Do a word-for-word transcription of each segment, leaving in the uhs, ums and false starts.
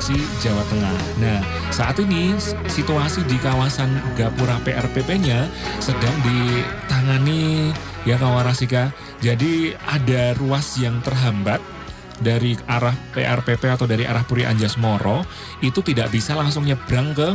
Bekasi, Jawa Tengah. Nah, saat ini situasi di kawasan Gapura P R P P-nya sedang ditangani ya Kawarasika. Jadi ada ruas yang terhambat dari arah P R P P atau dari arah Puri Anjas-Moro itu tidak bisa langsung nyebrang ke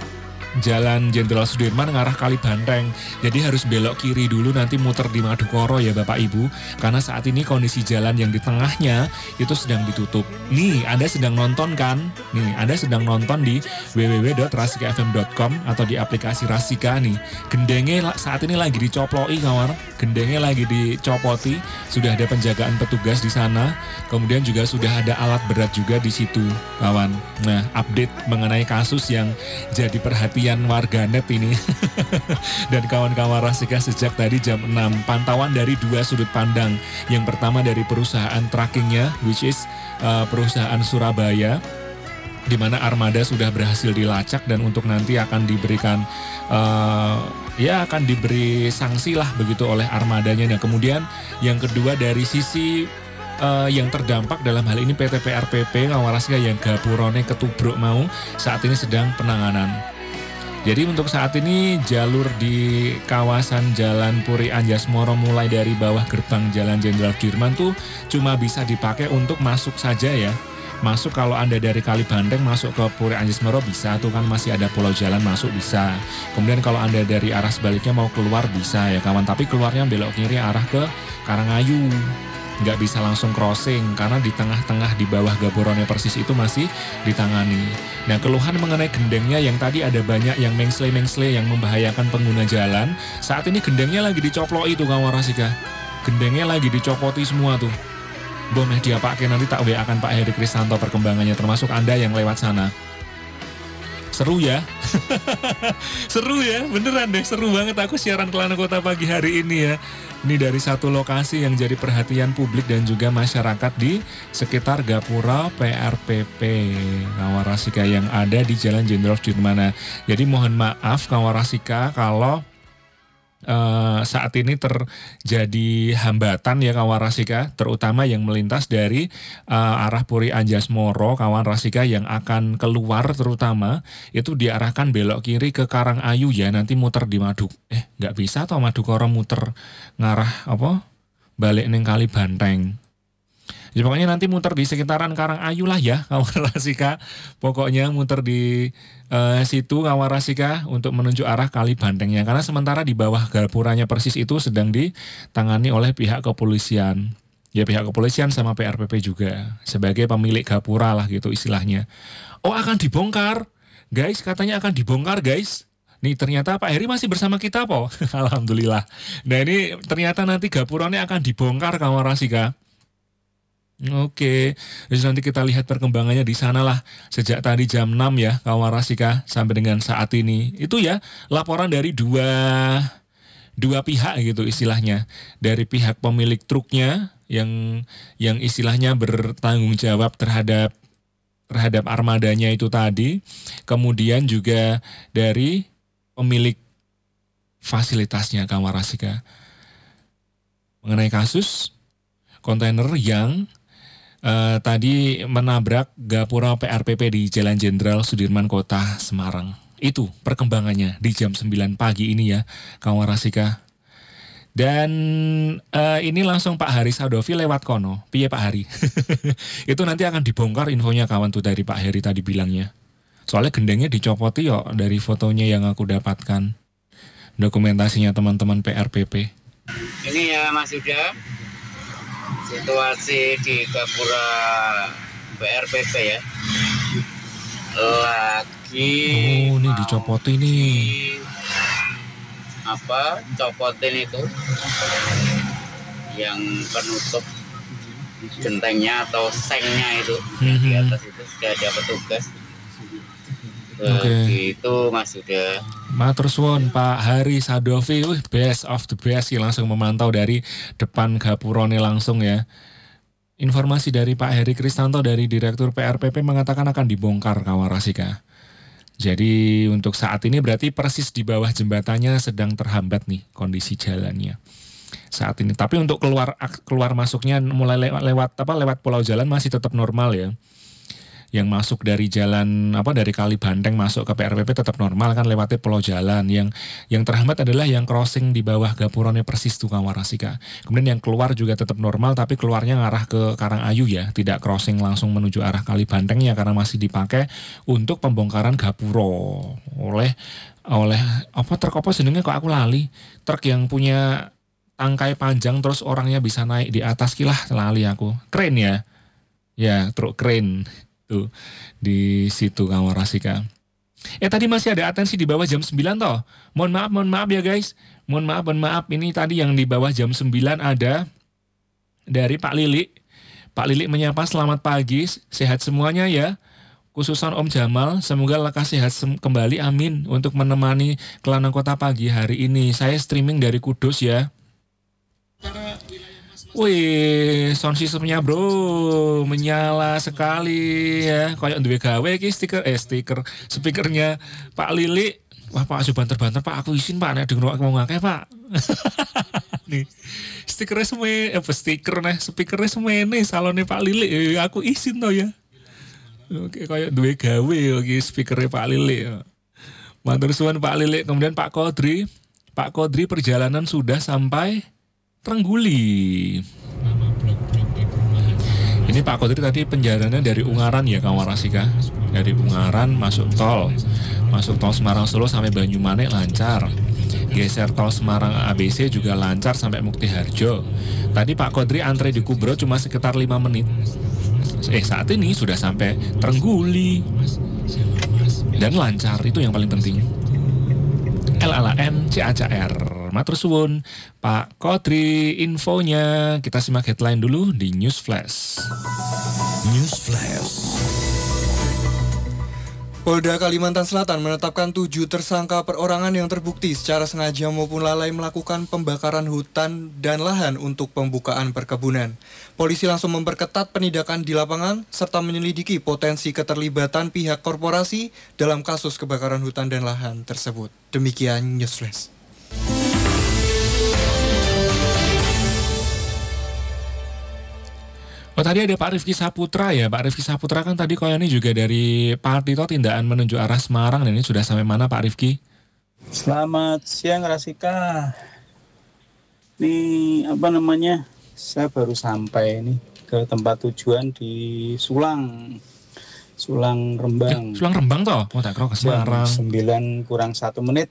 Jalan Jenderal Sudirman ngarah Kali Banteng. Jadi harus belok kiri dulu nanti muter di Madukoro ya Bapak Ibu. Karena saat ini kondisi jalan yang di tengahnya itu sedang ditutup. Nih, Anda sedang nonton kan? Nih, Anda sedang nonton di w w w dot rasika f m dot com atau di aplikasi Rasika nih. Gendengnya saat ini lagi dicoploi kawan. Gendengnya lagi dicopoti. Sudah ada penjagaan petugas di sana. Kemudian juga sudah ada alat berat juga di situ kawan. Nah, update mengenai kasus yang jadi perhatian warganet ini dan kawan-kawan Rasika sejak tadi jam enam. Pantauan dari dua sudut pandang. Yang pertama dari perusahaan trackingnya, which is uh, perusahaan Surabaya, di mana armada sudah berhasil dilacak dan untuk nanti akan diberikan uh, ya akan diberi sanksi lah begitu oleh armadanya. Nah kemudian yang kedua dari sisi Uh, yang terdampak dalam hal ini P T P R P P Kawarasika yang Gapurone ketubruk mau saat ini sedang penanganan. Jadi untuk saat ini jalur di kawasan Jalan Puri Anjas-Moro mulai dari bawah gerbang Jalan Jenderal Sudirman tuh cuma bisa dipakai untuk masuk saja ya. Masuk kalau Anda dari Kali Banteng masuk ke Puri Anjas-Moro bisa tuh kan masih ada pulau jalan masuk bisa. Kemudian kalau Anda dari arah sebaliknya mau keluar bisa ya kawan. Tapi keluarnya belok kiri arah ke Karangayu. Nggak bisa langsung crossing karena di tengah-tengah di bawah Gapurone persis itu masih ditangani. Nah keluhan mengenai gendengnya yang tadi ada banyak yang mengsle-mengsle yang membahayakan pengguna jalan. Saat ini gendengnya lagi dicoploi tuh Kawarasika. Gendengnya lagi dicopoti semua tuh. Boleh dia pakai nanti tak W A akan Pak Heri Kristanto perkembangannya termasuk Anda yang lewat sana. Seru ya. Seru ya, beneran deh seru banget aku siaran Kelana Kota pagi hari ini ya. Ini dari satu lokasi yang jadi perhatian publik dan juga masyarakat di sekitar Gapura P R P P Kawarasika yang ada di Jalan Jenderal Sudirman. Jadi mohon maaf Kawarasika kalau Uh, saat ini terjadi hambatan ya Kawarasika, terutama yang melintas dari uh, arah Puri Anjas-Moro Kawarasika yang akan keluar terutama itu diarahkan belok kiri ke Karangayu ya nanti muter di Maduk eh nggak bisa atau Madukoro muter ngarah apa balik neng Kali Banteng. Ya, pokoknya nanti muter di sekitaran Karangayu lah ya Kawarasika. Pokoknya muter di uh, situ Kawarasika untuk menuju arah Kali Bantengnya. Karena sementara di bawah Gapuranya persis itu sedang ditangani oleh pihak kepolisian. Ya pihak kepolisian sama P R P P juga. Sebagai pemilik Gapura lah gitu istilahnya. Oh akan dibongkar. Guys katanya akan dibongkar guys. Nih ternyata Pak Heri masih bersama kita po. Alhamdulillah. Nah ini ternyata nanti Gapuranya akan dibongkar Kawarasika. Oke, jadi nanti kita lihat perkembangannya di sana lah sejak tadi jam enam ya Kawarasika sampai dengan saat ini. Itu ya laporan dari dua dua pihak gitu istilahnya. Dari pihak pemilik truknya yang yang istilahnya bertanggung jawab terhadap terhadap armadanya itu tadi. Kemudian juga dari pemilik fasilitasnya Kawarasika. Mengenai kasus kontainer yang Uh, tadi menabrak Gapura P R P P di Jalan Jenderal Sudirman Kota Semarang. Itu perkembangannya di jam sembilan pagi ini ya Kawarasika. Dan uh, ini langsung Pak Hari Sadovi lewat kono. Piye Pak Hari? Itu nanti akan dibongkar infonya kawan tuh dari Pak Heri tadi bilangnya. Soalnya gendengnya dicopoti yo dari fotonya yang aku dapatkan. Dokumentasinya teman-teman P R P P. Ini ya Mas Yuda. Situasi di Gapura P R P P ya lagi oh ini dicopotin nih apa copotin itu yang penutup gentengnya atau sengnya itu mm-hmm. Di atas itu sudah ada petugas. Oke okay. Itu Mas sudah Matur suwun Pak Hari Sadovi, wih best of the best sih langsung memantau dari depan Gapurone langsung ya. Informasi dari Pak Heri Kristanto dari Direktur P R P P mengatakan akan dibongkar Kawarasika. Jadi untuk saat ini berarti persis di bawah jembatannya sedang terhambat nih kondisi jalannya saat ini. Tapi untuk keluar keluar masuknya mulai lewat, lewat apa lewat pulau jalan masih tetap normal ya. yang masuk dari jalan apa dari Kali Banteng masuk ke P R P P tetap normal kan lewati Pulau Jalan. Yang yang terhambat adalah yang crossing di bawah Gapurone persis tuh Kawarasika. Kemudian yang keluar juga tetap normal tapi keluarnya ngarah ke Karangayu ya, tidak crossing langsung menuju arah Kali Bantengnya karena masih dipakai untuk pembongkaran gapuro oleh oleh apa truk apa jenenge kok aku lali. Truk yang punya tangkai panjang terus orangnya bisa naik di atas kilah lali aku. Keren ya. Ya, truk keren tuh di situ Kawarasika. Eh tadi masih ada atensi di bawah jam sembilan toh. Mohon maaf, mohon maaf ya guys. Mohon maaf, mohon maaf. Ini tadi yang di bawah jam sembilan ada dari Pak Lili. Pak Lili menyapa selamat pagi, sehat semuanya ya. Khususan Om Jamal, semoga lekas sehat sem- kembali, amin. Untuk menemani Kelana Kota pagi hari ini. Saya streaming dari Kudus ya. Wih, sound systemnya bro menyala sekali ya. Kayak duwe gawe iki stiker eh stiker speakernya Pak Lili. Wah Pak banter-banter Pak aku izin Pak nek denger mau ngakeh Pak. Nih stikernya semene apa stiker nih speakernya semene salone Pak Lili eh, aku izin toh ya. Oke kayak duwe gawe iki speakernya Pak Lili. Matur suwun Pak Lili. Kemudian Pak Kodri. Pak Kodri perjalanan sudah sampai Trengguli. Ini Pak Kodri tadi penjalannya dari Ungaran ya Kawarasika. Dari Ungaran masuk tol. Masuk tol Semarang Solo sampai Banyumanik lancar. Geser tol Semarang A B C juga lancar sampai Muktiharjo. Tadi Pak Kodri antre di Kubro cuma sekitar lima menit. Eh saat ini sudah sampai Trengguli. Dan lancar, itu yang paling penting. L L M C A C R. Matur suwun Pak Kodri infonya. Kita simak headline dulu di News Flash. News Flash. Polda Kalimantan Selatan menetapkan tujuh tersangka perorangan yang terbukti secara sengaja maupun lalai melakukan pembakaran hutan dan lahan untuk pembukaan perkebunan. Polisi langsung memperketat penindakan di lapangan serta menyelidiki potensi keterlibatan pihak korporasi dalam kasus kebakaran hutan dan lahan tersebut. Demikian News Flash. Oh tadi ada Pak Rifki Saputra ya. Pak Rifki Saputra kan tadi koyoni juga dari Pak Tito tindakan menuju arah Semarang. Dan ini sudah sampai mana Pak Rifki? Selamat siang Rasika. Ini apa namanya? Saya baru sampai nih ke tempat tujuan di Sulang. Sulang Rembang. Eh, Sulang Rembang toh? Oh tak kira ke Semarang. Jam sembilan kurang satu menit.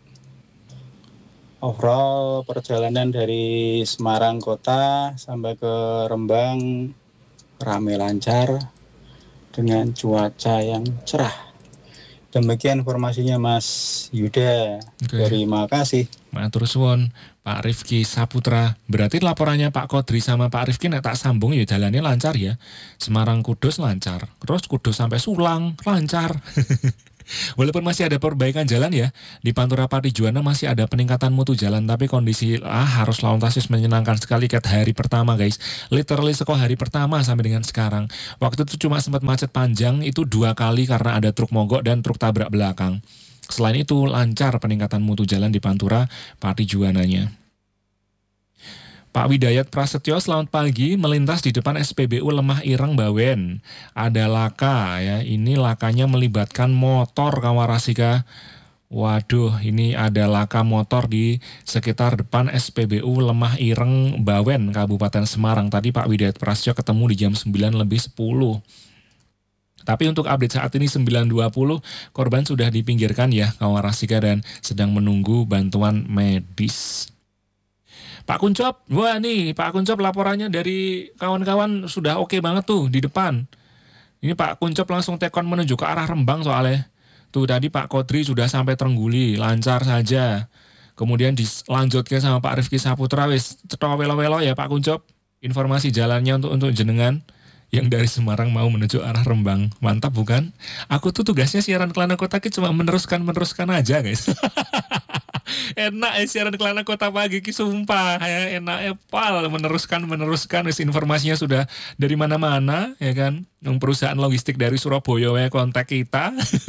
Overall perjalanan dari Semarang kota sampai ke Rembang ramai lancar dengan cuaca yang cerah. Demikian informasinya Mas Yuda. Okay. Terima kasih. Matur suwun Pak Rifki Saputra. Berarti laporannya Pak Kodri sama Pak Rifki nek tak sambung ya jalannya lancar ya. Semarang Kudus lancar. Terus Kudus sampai Sulang lancar. Walaupun masih ada perbaikan jalan ya, di Pantura Pati Juwana masih ada peningkatan mutu jalan, tapi kondisi ah harus lalu lintas menyenangkan sekali kayak hari pertama guys. Literally sekolah hari pertama sampai dengan sekarang. Waktu itu cuma sempat macet panjang itu dua kali karena ada truk mogok dan truk tabrak belakang. Selain itu lancar peningkatan mutu jalan di Pantura Pati Juwananya. Pak Widayat Prasetyo, selamat pagi. Melintas di depan S P B U Lemah Ireng Bawen. Ada laka ya. Ini lakanya melibatkan motor Kawarasika. Waduh, ini ada laka motor di sekitar depan S P B U Lemah Ireng Bawen, Kabupaten Semarang. Tadi Pak Widayat Prasetyo ketemu di jam sembilan lebih sepuluh. Tapi untuk update saat ini sembilan dua puluh, korban sudah dipinggirkan ya Kawarasika dan sedang menunggu bantuan medis. Pak Kuncop, wah nih Pak Kuncop laporannya dari kawan-kawan sudah oke banget tuh di depan. Ini Pak Kuncop langsung tekon menuju ke arah Rembang soalnya. Tuh tadi Pak Kodri sudah sampai Trengguli, lancar saja. Kemudian dilanjutkan sama Pak Rifki Saputra, wis cetok welo-welo ya Pak Kuncop. Informasi jalannya untuk untuk jenengan yang dari Semarang mau menuju arah Rembang. Mantap bukan? Aku tuh tugasnya siaran Kelana Kota cuma meneruskan-meneruskan aja guys. Enak ya siaran Kelana Kota pagi ki sumpah ya, enak ya pal meneruskan meneruskan wis informasinya sudah dari mana-mana ya kan. Perusahaan logistik dari Surabaya ya kontak kita.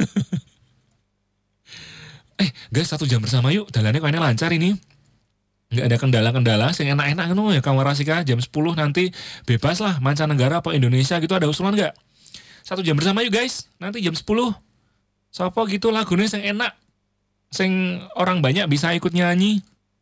eh guys satu jam bersama yuk, dalannya kayaknya lancar ini. Nggak ada kendala-kendala, yang enak-enak no ya Kawarasika jam sepuluh nanti bebas lah mancanegara apa Indonesia gitu, ada usulan nggak? satu jam bersama yuk guys. Nanti jam sepuluh. Sopo gitu lagunya yang enak. Sing orang banyak bisa ikut nyanyi.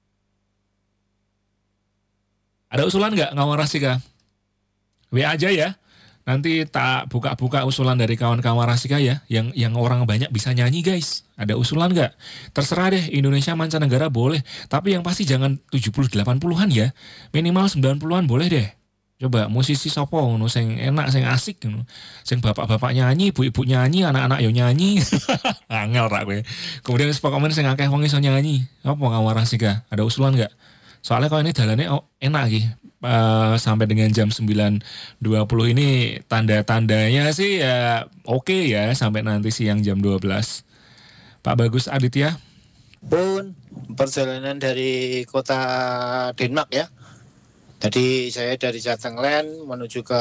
Ada usulan nggak ngawang Rasika? W A aja ya. Nanti tak buka-buka usulan dari kawan-kawan Rasika ya. Yang yang orang banyak bisa nyanyi guys. Ada usulan nggak? Terserah deh, Indonesia mancanegara boleh. Tapi yang pasti jangan tujuh puluh delapan puluhan ya. Minimal sembilan puluhan boleh deh. Coba musisi sopo ngono sing enak, sing asik ngono. Sing bapak-bapak nyanyi, ibu-ibu nyanyi, anak-anak yo nyanyi. Angel ra kowe. Kemudian wis pokoke sing akeh wong iso nyanyi. Apa ngawar Rasika? Ada usulan enggak? Soalnya kalau ini dalane oh, enak iki. Uh, sampai dengan jam sembilan dua puluh ini tanda-tandanya sih ya oke okay ya sampai nanti siang jam dua belas. Pak Bagus Aditya. Pun perjalanan dari kota Denmark ya. Jadi saya dari Jatengland menuju ke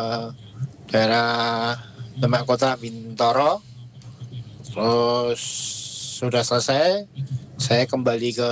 daerah Demak Kota Bintoro. Terus sudah selesai, saya kembali ke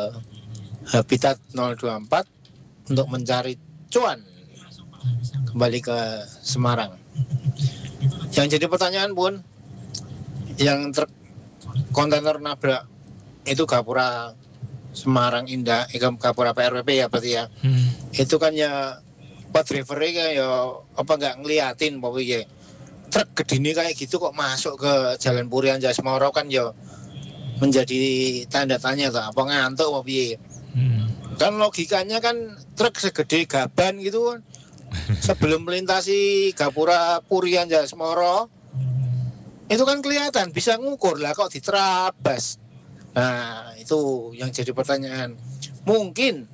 Habitat nol dua empat untuk mencari cuan. Kembali ke Semarang. Yang jadi pertanyaan pun, yang truk kontainer nabrak itu Gapura Semarang Indah, eh, Gapura P R P P ya berarti ya. Hmm. Itu kan ya Pak drivernya ya apa nggak ngeliatin apa ya truk gedini kayak gitu kok masuk ke Jalan Purian Jasmoro kan ya menjadi tanda tanya tuh apa ngantuk apa piye. Hmm. Kan logikanya kan truk segede gaban gitu kan sebelum melintasi Gapura Purian Jasmoro itu kan kelihatan bisa ngukur lah kok diterabas. Nah itu yang jadi pertanyaan. Mungkin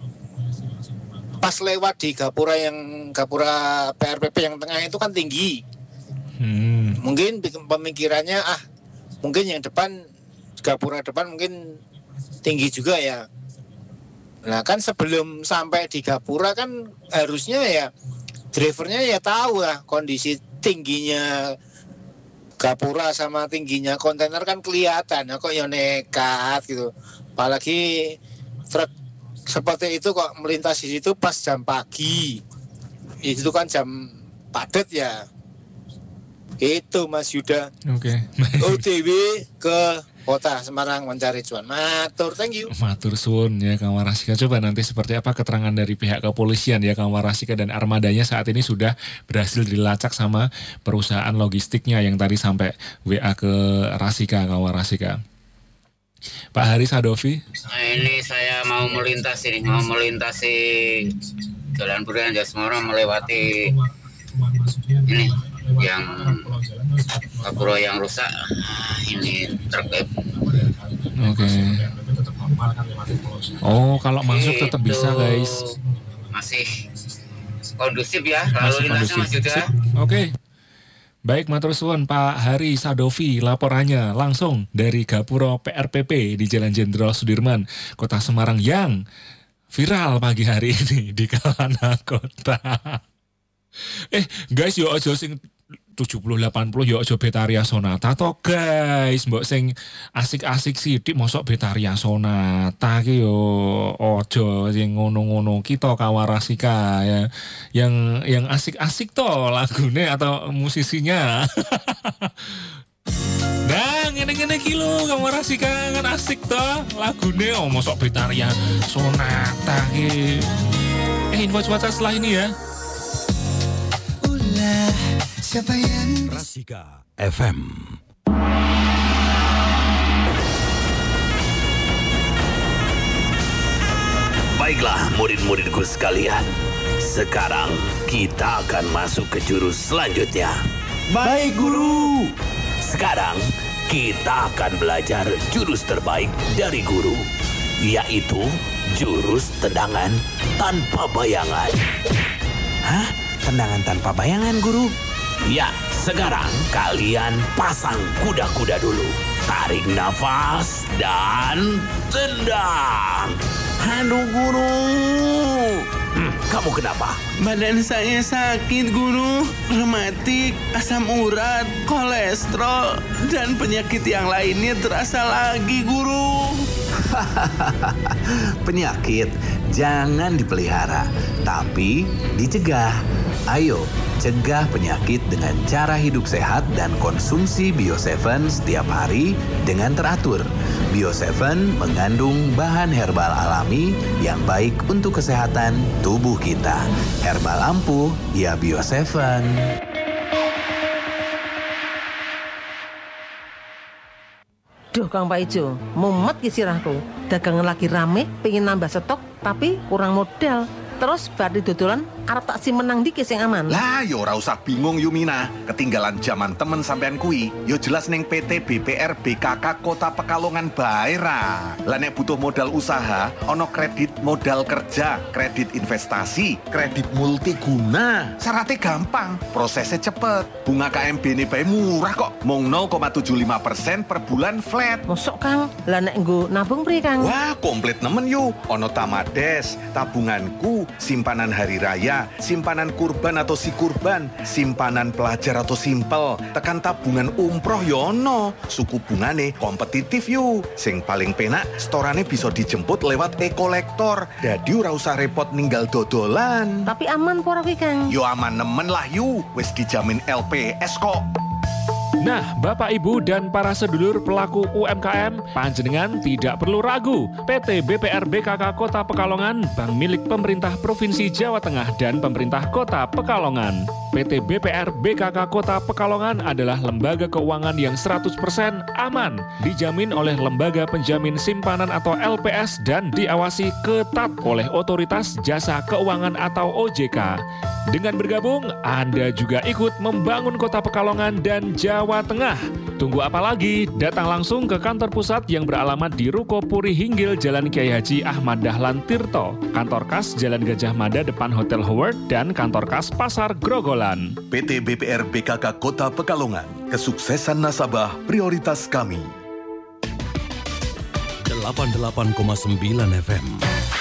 pas lewat di Gapura yang Gapura P R P P yang tengah itu kan tinggi. Hmm. Mungkin pemikirannya ah mungkin yang depan Gapura depan mungkin tinggi juga ya. Nah kan sebelum sampai di Gapura kan harusnya ya drivernya ya tahu lah kondisi tingginya Gapura sama tingginya kontainer kan kelihatan. Nah, kok ya nekat gitu. Apalagi truk seperti itu kok melintasi situ pas jam pagi. Itu kan jam padat ya. Itu Mas Yuda. Oke. Okay. O T W ke Kota Semarang mencari cuan. Matur, thank you. Matur suwun ya Kang Warasika. Coba nanti seperti apa keterangan dari pihak kepolisian ya Kang Warasika dan armadanya saat ini sudah berhasil dilacak sama perusahaan logistiknya yang tadi sampai W A ke Rasika Kang Warasika. Pak Haris Adovi. Nah, ini saya mau melintasi nih, mau melintasi Jalan Purian Jasmoro melewati ini yang Gapura yang rusak. Ah, ini truk. Oke. Okay. Oh, kalau masuk tetap bisa guys. Masih kondusif ya, lalu lintasnya masih juga. Oke. Okay. Baik, matur suwun Pak Hari Sadovi, laporannya langsung dari Gapura P R P P di Jalan Jenderal Sudirman, Kota Semarang yang viral pagi hari ini di kalangan kota. Eh, guys, yo aja sing tujuh puluh delapan puluh yo aja Betaria Sonata to guys, mbok sing asik-asik sithik mosok Betaria Sonata ki yo aja sing ngono-ngono kita Kawarasika ya. Yang yang asik-asik to lagune atau musisinya. Nah, ngene-ngene ki lho Kawarasika kan asik to lagune oh mosok Betaria Sonata ki. Eh, info cuaca setelah ini ya. Siapa yang Rasika F M. Baiklah murid-muridku sekalian, sekarang kita akan masuk ke jurus selanjutnya. Baik guru. Sekarang kita akan belajar jurus terbaik dari guru, yaitu jurus tendangan tanpa bayangan. Hah? Tendangan tanpa bayangan guru? Ya, sekarang kalian pasang kuda-kuda dulu. Tarik nafas dan tendang. Aduh guru. Hmm, kamu kenapa? Badan saya sakit guru. Rematik, asam urat, kolesterol, dan penyakit yang lainnya terasa lagi guru. Penyakit jangan dipelihara, tapi dicegah. Ayo, cegah penyakit dengan cara hidup sehat dan konsumsi Bio tujuh setiap hari dengan teratur. Bio tujuh mengandung bahan herbal alami yang baik untuk kesehatan tubuh kita. Herbal ampuh, ya Bio tujuh. Duh Kang Pak Ijo, mumet ki sirahku. Dagangan lagi rame, pengen nambah stok, tapi kurang modal. Terus bari dodolan arep tak simenang dikit sing aman. Lah yo ora usah bingung Yumina, ketinggalan zaman temen sampean kui. Yo jelas ning P T B P R B K K Kota Pekalongan bae ra. Lah nek butuh modal usaha, ono kredit modal kerja, kredit investasi, kredit multiguna. Syaratnya gampang, prosesnya cepet. Bunga K M B-ne bae murah kok, mung nol koma tujuh lima persen per bulan flat. Mosok Kang, lah nek nggo nabung pri Kang? Wah, komplit nemen yo. Ono Tamades, tabunganku, simpanan hari raya, simpanan kurban atau si kurban, simpanan pelajar atau simpel, tekan tabungan umroh yono, suku bungane kompetitif yuk. Sing paling penak, storane bisa dijemput lewat e-kolektor, jadi ora usah repot ninggal dodolan. Tapi aman pora kuwi Kang? Yo aman nemen lah yuk, wis dijamin L P S kok. Nah, Bapak Ibu dan para sedulur pelaku U M K M, panjenengan tidak perlu ragu. P T B P R B K K Kota Pekalongan, bank milik pemerintah Provinsi Jawa Tengah dan pemerintah Kota Pekalongan. P T B P R B K K Kota Pekalongan adalah lembaga keuangan yang seratus persen aman, dijamin oleh Lembaga Penjamin Simpanan atau L P S dan diawasi ketat oleh Otoritas Jasa Keuangan atau O J K. Dengan bergabung, Anda juga ikut membangun Kota Pekalongan dan Jawa Tengah. Tunggu apa lagi? Datang langsung ke kantor pusat yang beralamat di Ruko Puri Hinggil, Jalan Kiai Haji Ahmad Dahlan Tirto, kantor kas Jalan Gajah Mada depan Hotel Howard, dan kantor kas Pasar Grogolan. P T B P R B K K Kota Pekalongan, kesuksesan nasabah prioritas kami. delapan puluh delapan koma sembilan F M